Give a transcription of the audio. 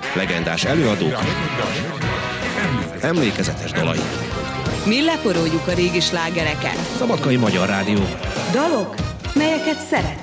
Legendás előadók, emlékezetes dalai. Mi leporoljuk a régi slágereket. Szabadkai Magyar Rádió. Dalok, melyeket szeretsz.